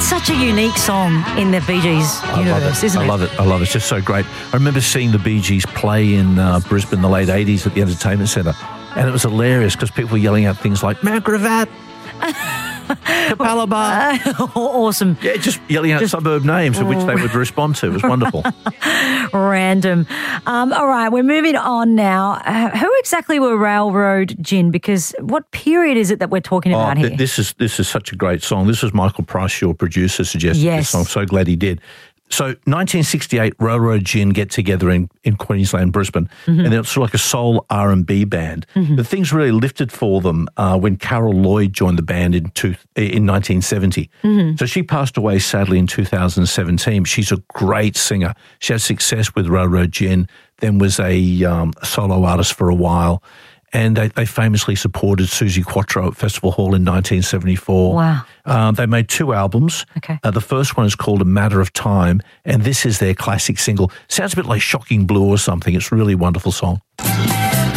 such a unique song in the Bee Gees universe, isn't it? I love it. I love it. It's just so great. I remember seeing the Bee Gees play in Brisbane in the late 80s at the Entertainment Centre, and it was hilarious because people were yelling out things like, Mount Gravatt, Capalaba. Awesome. Yeah, just yelling out suburb names, which they would respond to. It was wonderful. Random. All right, we're moving on now. Who exactly were Railroad Gin? Because what period is it that we're talking about here? This is such a great song. This was Michael Price, your producer, suggested this song. I'm so glad he did. So 1968, Railroad Gin get together in Queensland, Brisbane, and they're sort of like a soul R&B band. But things really lifted for them when Carol Lloyd joined the band in 1970. So she passed away sadly in 2017. She's a great singer. She had success with Railroad Gin, then was a solo artist for a while. And they famously supported Suzi Quatro at Festival Hall in 1974. Wow. They made 2 albums. Okay. The first one is called A Matter of Time, and this is their classic single. Sounds a bit like Shocking Blue or something. It's a really wonderful song.